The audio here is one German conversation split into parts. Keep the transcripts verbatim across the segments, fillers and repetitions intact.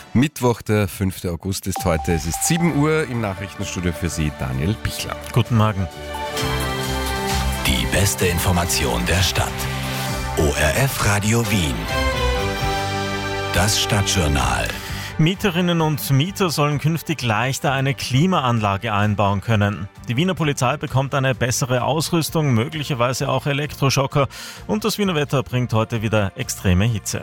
Mittwoch, der fünfte August ist heute. Es ist sieben Uhr, im Nachrichtenstudio für Sie Daniel Bichler. Guten Morgen. Die beste Information der Stadt. O R F Radio Wien. Das Stadtjournal. Mieterinnen und Mieter sollen künftig leichter eine Klimaanlage einbauen können. Die Wiener Polizei bekommt eine bessere Ausrüstung, möglicherweise auch Elektroschocker. Und das Wiener Wetter bringt heute wieder extreme Hitze.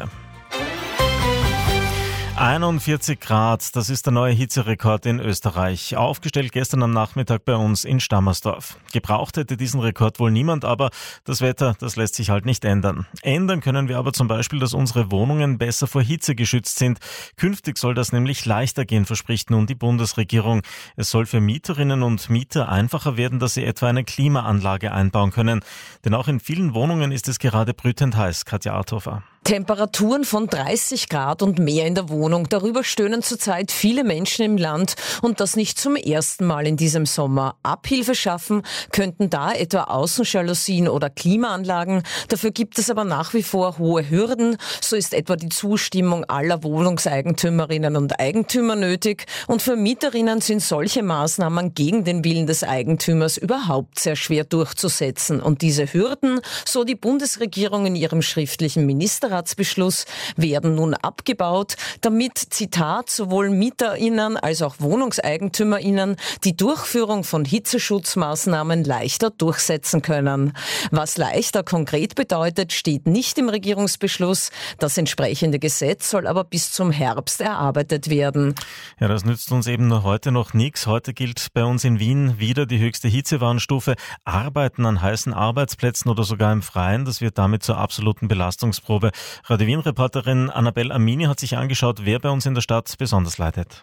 einundvierzig Grad, das ist der neue Hitzerekord in Österreich. Aufgestellt gestern am Nachmittag bei uns in Stammersdorf. Gebraucht hätte diesen Rekord wohl niemand, aber das Wetter, das lässt sich halt nicht ändern. Ändern können wir aber zum Beispiel, dass unsere Wohnungen besser vor Hitze geschützt sind. Künftig soll das nämlich leichter gehen, verspricht nun die Bundesregierung. Es soll für Mieterinnen und Mieter einfacher werden, dass sie etwa eine Klimaanlage einbauen können. Denn auch in vielen Wohnungen ist es gerade brütend heiß. Katja Arthofer. Temperaturen von dreißig Grad und mehr in der Wohnung. Darüber stöhnen zurzeit viele Menschen im Land und das nicht zum ersten Mal in diesem Sommer. Abhilfe schaffen könnten da etwa Außenjalousien oder Klimaanlagen. Dafür gibt es aber nach wie vor hohe Hürden. So ist etwa die Zustimmung aller Wohnungseigentümerinnen und Eigentümer nötig. Und für Mieterinnen sind solche Maßnahmen gegen den Willen des Eigentümers überhaupt sehr schwer durchzusetzen. Und diese Hürden, so die Bundesregierung in ihrem schriftlichen Ministerrat, Beschluss, werden nun abgebaut, damit, Zitat, sowohl MieterInnen als auch WohnungseigentümerInnen die Durchführung von Hitzeschutzmaßnahmen leichter durchsetzen können. Was leichter konkret bedeutet, steht nicht im Regierungsbeschluss. Das entsprechende Gesetz soll aber bis zum Herbst erarbeitet werden. Ja, das nützt uns eben nur heute noch nichts. Heute gilt bei uns in Wien wieder die höchste Hitzewarnstufe. Arbeiten an heißen Arbeitsplätzen oder sogar im Freien, das wird damit zur absoluten Belastungsprobe. Radio Wien-Reporterin Annabelle Amini hat sich angeschaut, wer bei uns in der Stadt besonders leidet.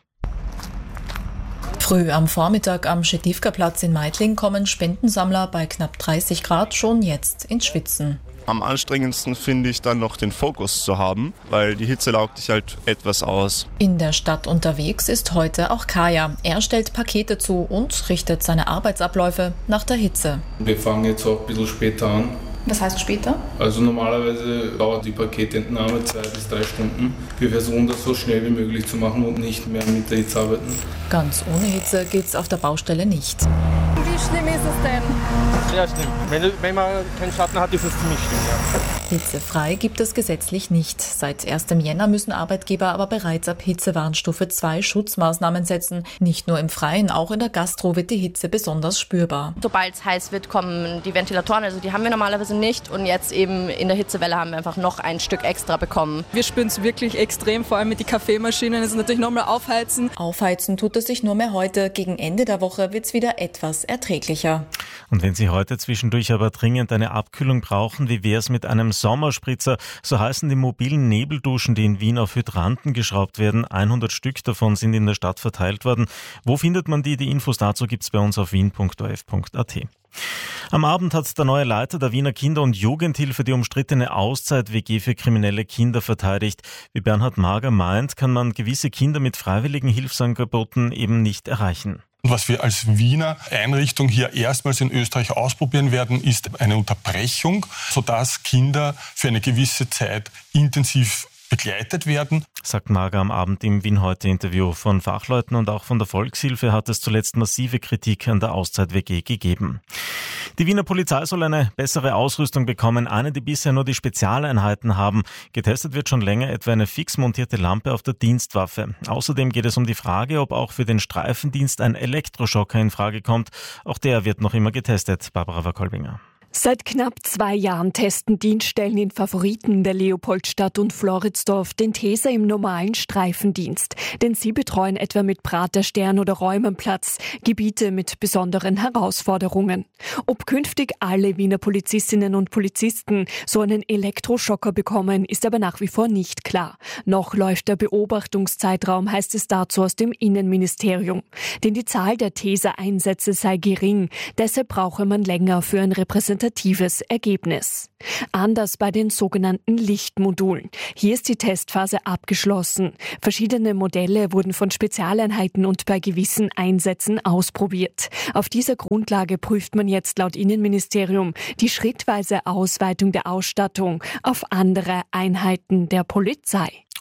Früh am Vormittag am Schedivka-Platz in Meidling kommen Spendensammler bei knapp dreißig Grad schon jetzt ins Schwitzen. Am anstrengendsten finde ich dann noch den Fokus zu haben, weil die Hitze laugt dich halt etwas aus. In der Stadt unterwegs ist heute auch Kaya. Er stellt Pakete zu und richtet seine Arbeitsabläufe nach der Hitze. Wir fangen jetzt auch ein bisschen später an. Was heißt später? Also normalerweise dauert die Paketentnahme zwei bis drei Stunden. Wir versuchen das so schnell wie möglich zu machen und nicht mehr mit der Hitze arbeiten. Ganz ohne Hitze geht's auf der Baustelle nicht. Wie schlimm ist es denn? Sehr schlimm. Wenn, wenn man keinen Schatten hat, ist es ziemlich schlimm, ja. Hitzefrei gibt es gesetzlich nicht. Seit ersten Jänner müssen Arbeitgeber aber bereits ab Hitzewarnstufe zwei Schutzmaßnahmen setzen. Nicht nur im Freien, auch in der Gastro wird die Hitze besonders spürbar. Sobald es heiß wird, kommen die Ventilatoren, also die haben wir normalerweise nicht. Und jetzt eben in der Hitzewelle haben wir einfach noch ein Stück extra bekommen. Wir spüren es wirklich extrem, vor allem mit den Kaffeemaschinen. Es ist natürlich nochmal aufheizen. Aufheizen tut es sich nur mehr heute. Gegen Ende der Woche wird es wieder etwas erträglicher. Und wenn Sie heute zwischendurch aber dringend eine Abkühlung brauchen, wie wäre es mit einem Sommerspritzer? So heißen die mobilen Nebelduschen, die in Wien auf Hydranten geschraubt werden. hundert Stück davon sind in der Stadt verteilt worden. Wo findet man die? Die Infos dazu gibt's bei uns auf wien punkt o f punkt a t. Am Abend hat der neue Leiter der Wiener Kinder- und Jugendhilfe die umstrittene Auszeit-W G für kriminelle Kinder verteidigt. Wie Bernhard Mager meint, kann man gewisse Kinder mit freiwilligen Hilfsangeboten eben nicht erreichen. Was wir als Wiener Einrichtung hier erstmals in Österreich ausprobieren werden, ist eine Unterbrechung, sodass Kinder für eine gewisse Zeit intensiv begleitet werden. Sagt Mager am Abend im Wien-Heute-Interview. Von Fachleuten und auch von der Volkshilfe hat es zuletzt massive Kritik an der Auszeit-W G gegeben. Die Wiener Polizei soll eine bessere Ausrüstung bekommen, eine, die bisher nur die Spezialeinheiten haben. Getestet wird schon länger etwa eine fix montierte Lampe auf der Dienstwaffe. Außerdem geht es um die Frage, ob auch für den Streifendienst ein Elektroschocker in Frage kommt. Auch der wird noch immer getestet. Barbara Wackolbinger. Seit knapp zwei Jahren testen Dienststellen in Favoriten der Leopoldstadt und Floridsdorf den Taser im normalen Streifendienst. Denn sie betreuen etwa mit Praterstern oder Räumenplatz Gebiete mit besonderen Herausforderungen. Ob künftig alle Wiener Polizistinnen und Polizisten so einen Elektroschocker bekommen, ist aber nach wie vor nicht klar. Noch läuft der Beobachtungszeitraum, heißt es dazu aus dem Innenministerium. Denn die Zahl der Taser-Einsätze sei gering. Deshalb brauche man länger für ein repräsentatives Ergebnis. Anders bei den sogenannten Lichtmodulen. Hier ist die Testphase abgeschlossen. Verschiedene Modelle wurden von Spezialeinheiten und bei gewissen Einsätzen ausprobiert. Auf dieser Grundlage prüft man jetzt laut Innenministerium die schrittweise Ausweitung der Ausstattung auf andere Einheiten der Polizei.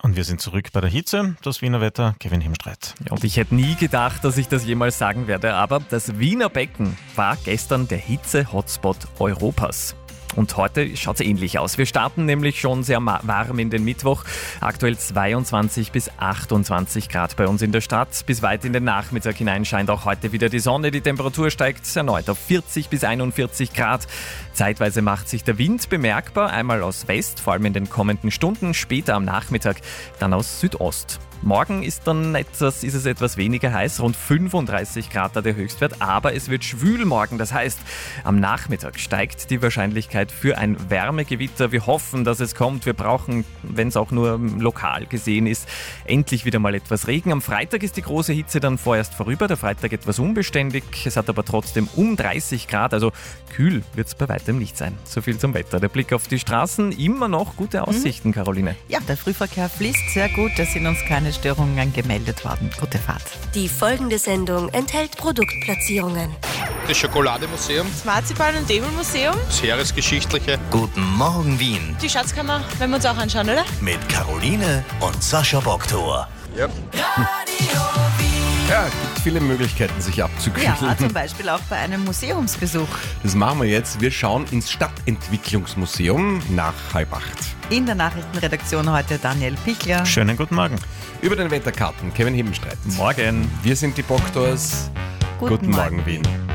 Und wir sind zurück bei der Hitze. Das Wiener Wetter, Kevin Hemstreit. Ja, und ich hätte nie gedacht, dass ich das jemals sagen werde, aber das Wiener Becken war gestern der Hitze-Hotspot Europas. Und heute schaut es ähnlich aus. Wir starten nämlich schon sehr warm in den Mittwoch. Aktuell zweiundzwanzig bis achtundzwanzig Grad bei uns in der Stadt. Bis weit in den Nachmittag hinein scheint auch heute wieder die Sonne. Die Temperatur steigt erneut auf vierzig bis einundvierzig Grad. Zeitweise macht sich der Wind bemerkbar. Einmal aus West, vor allem in den kommenden Stunden. Später am Nachmittag dann aus Südost. Morgen ist dann etwas, ist es etwas weniger heiß, rund fünfunddreißig Grad da der Höchstwert, aber es wird schwül morgen. Das heißt, am Nachmittag steigt die Wahrscheinlichkeit für ein Wärmegewitter. Wir hoffen, dass es kommt. Wir brauchen, wenn es auch nur lokal gesehen ist, endlich wieder mal etwas Regen. Am Freitag ist die große Hitze dann vorerst vorüber. Der Freitag etwas unbeständig. Es hat aber trotzdem um dreißig Grad, also kühl wird es bei weitem nicht sein. So viel zum Wetter. Der Blick auf die Straßen, immer noch gute Aussichten, mhm. Caroline. Ja, der Frühverkehr fließt sehr gut. Es sind uns keine Störungen gemeldet worden. Gute Fahrt. Die folgende Sendung enthält Produktplatzierungen. Das Schokolademuseum. Das Marzipan- und Demelmuseum. Das Heeresgeschichtliche. Guten Morgen Wien. Die Schatzkammer, wenn wir uns auch anschauen, oder? Mit Caroline und Sascha Boktor. Ja. Ja, es gibt viele Möglichkeiten, sich abzukühlen. Ja, zum Beispiel auch bei einem Museumsbesuch. Das machen wir jetzt. Wir schauen ins Stadtentwicklungsmuseum nach halb acht. In der Nachrichtenredaktion heute Daniel Pichler. Schönen guten Morgen. Über den Wetterkarten Kevin Hemstreit. Morgen. Wir sind die Boktors. Guten, guten Morgen, Morgen Wien.